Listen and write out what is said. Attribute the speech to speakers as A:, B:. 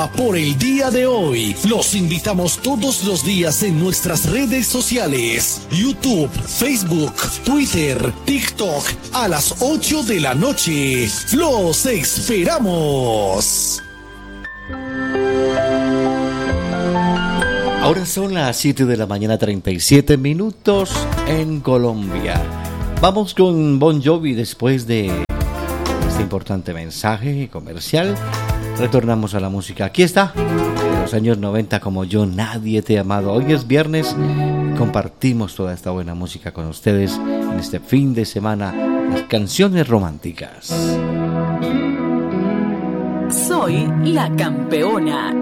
A: Por el día de hoy, los invitamos todos los días en nuestras redes sociales, YouTube, Facebook, Twitter, TikTok, a las 8 de la noche. ¡Los esperamos!
B: Ahora son las 7 de la mañana, 37 minutos en Colombia. Vamos con Bon Jovi después de este importante mensaje comercial. Retornamos a la música. Aquí está, de los años 90, como Yo Nadie Te ha Amado. Hoy es viernes, compartimos toda esta buena música con ustedes en este fin de semana, las canciones románticas.
C: Soy la campeona